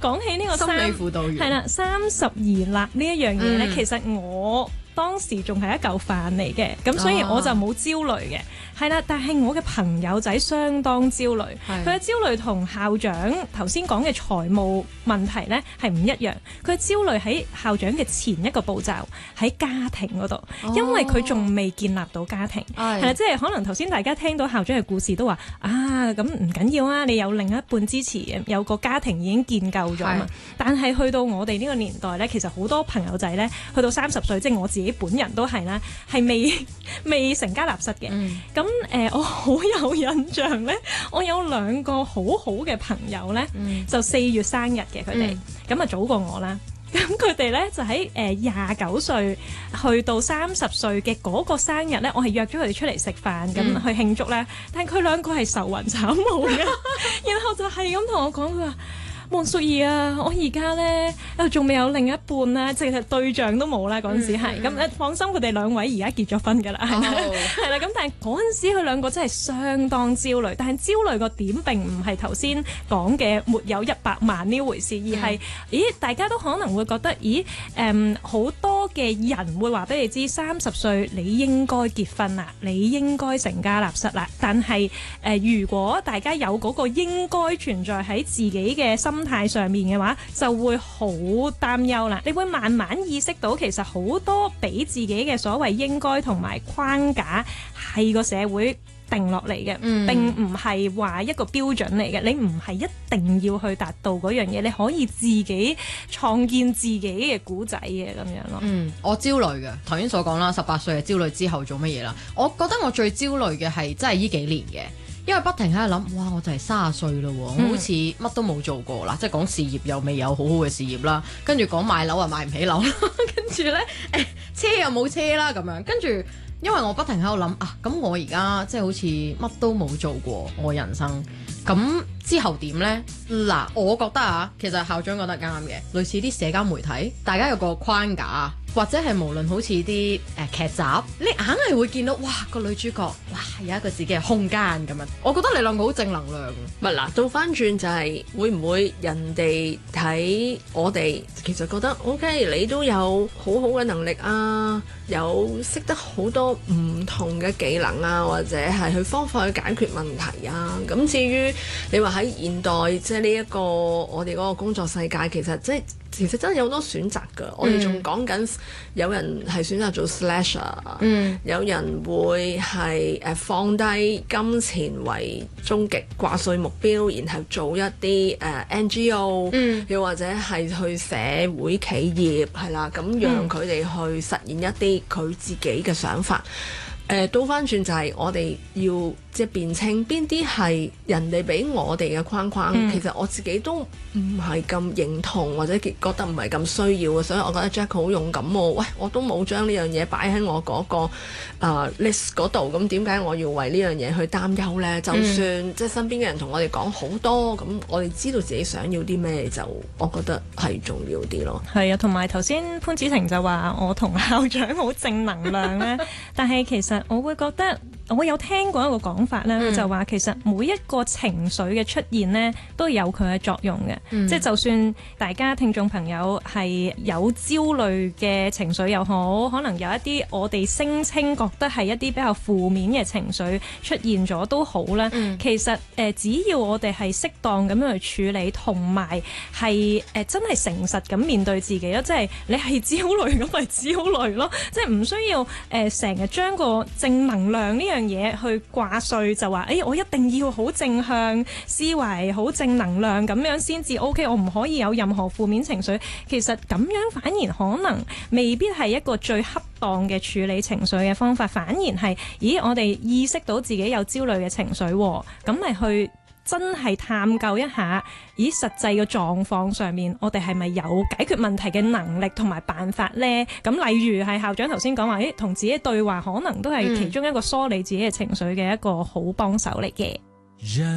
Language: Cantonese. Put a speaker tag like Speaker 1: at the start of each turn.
Speaker 1: 講起呢個
Speaker 2: 心理輔導員
Speaker 1: 係啦，30而立呢一樣嘢咧，其實我當時仲係一嚿飯嚟嘅，咁所以我就冇焦慮嘅，係啦。但係我嘅朋友仔相當焦慮，佢嘅焦慮同校長頭先講嘅財務問題咧係唔一樣。佢焦慮喺校長嘅前一個步驟，喺家庭嗰度，因為佢仲未建立到家庭，係啦，即係可能頭先大家聽到校長嘅故事都話啊，咁唔緊要啊，你有另一半支持，有個家庭已經建構咗嘛。但係去到我哋呢個年代咧，其實好多朋友仔咧，去到30歲，即係我自己本人都係啦，係未成家立室嘅。咁我好有印象咧，我有2個好好嘅朋友咧，就4月生日嘅佢哋，咁啊早過我啦。咁佢哋咧就喺29歲去到30歲嘅嗰個生日咧，我係約咗佢哋出嚟食飯咁去慶祝咧。但係佢2個係愁雲慘霧嘅，然後就係咁同我講，佢話：黃淑儀啊，我而家咧仲未有另一半啦，即係對象都冇啦。嗰陣時係咁，放心，佢哋2位而家結咗婚㗎啦，係啦。咁但係嗰陣時佢2個真係相當焦慮，但係焦慮個點並唔係頭先講嘅沒有100萬呢回事，而係大家都可能會覺得好多嘅人會話俾你知，30歲你應該結婚啦，你應該成家立室啦。但係如果大家有嗰個應該存在喺自己嘅心態上面嘅話，就會好擔憂啦。你會慢慢意識到，其實好多俾自己嘅所謂應該同埋框架係個社會定落嚟嘅，並唔係話一個標準嚟嘅。你唔係一定要去達到嗰樣嘢，你可以自己創建自己嘅古仔嘅咁樣咯。
Speaker 2: 我焦慮嘅，頭先所講啦，18歲係焦慮之後做乜嘢啦？我覺得我最焦慮嘅係真係呢幾年嘅。因為不停喺度諗，哇！我就係30歲啦，我好似乜都冇做過啦，即係講事業又未有好好嘅事業啦，跟住講買樓又買唔起樓啦，跟住咧車又冇車啦咁樣，跟住因為我不停喺度諗啊，咁我而家即係好似乜都冇做過我人生，咁之後點呢？嗱，我覺得啊，其實校長覺得啱嘅，類似啲社交媒體，大家有個框架。或者係無論好似啲劇集，你硬係會見到哇個女主角哇有一個自己嘅空間咁樣。我覺得你2個好正能量。
Speaker 3: 唔係嗱，倒翻轉就係會唔會人哋睇我哋其實覺得 OK， 你都有好好嘅能力啊，有識得好多唔同嘅技能啊，或者係去方法去解決問題啊。咁至於你話喺現代即係呢一個我哋嗰個工作世界，其實真係有好多選擇㗎。我哋仲講緊有人係選擇做 slasher，有人會係放低金錢為終極掛帥目標，然後做一啲NGO，又或者係去社會企業係啦，咁讓佢哋去實現一啲佢自己嘅想法。倒翻轉就係我哋要即係辨清邊啲係人哋俾我哋嘅框框，其實我自己都唔係咁認同，或者覺得唔係咁需要嘅，所以我覺得 Jack 好勇敢喎。喂，我都冇將呢樣嘢擺喺我嗰個list 嗰度，咁點解我要為呢樣嘢去擔憂呢？就算即係身邊嘅人同我哋講好多，咁我哋知道自己想要啲咩，就我覺得係重要啲咯。
Speaker 1: 係啊，同埋頭先潘子婷就話我同校長好正能量咧，但係其實我會覺得。我有聽過一個講法咧，就話其實每一個情緒嘅出現咧，都有佢嘅作用嘅。即係就算大家聽眾朋友係有焦慮嘅情緒又好，可能有一啲我哋聲稱覺得係一啲比較負面嘅情緒出現咗都好啦。其實只要我哋係適當咁樣去處理，同埋係真係誠實咁面對自己咯。即係你係焦慮咁咪焦慮咯，即係唔需要成日將個正能量呢樣嘢去掛帥，就話我一定要好正向思維，好正能量咁樣先至 OK， 我唔可以有任何負面情緒。其實咁樣反而可能未必係一個最恰當嘅處理情緒嘅方法，反而係我哋意識到自己有焦慮嘅情緒，咁咪去真係探究一下，實際嘅狀況上面，我哋係咪有解決問題嘅能力同埋辦法呢？咁例如係校長頭先講話，同自己對話，可能都係其中一個梳理自己嘅情緒嘅一個好幫手嚟嘅。